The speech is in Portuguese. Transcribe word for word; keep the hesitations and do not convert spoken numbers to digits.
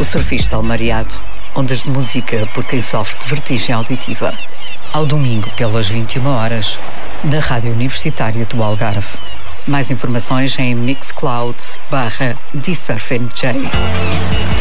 O Surfista Almariado, ondas de música por quem sofre de vertigem auditiva. Ao domingo, pelas vinte e uma horas, na Rádio Universitária do Algarve. Mais informações em Mixcloud barra D Surf N J.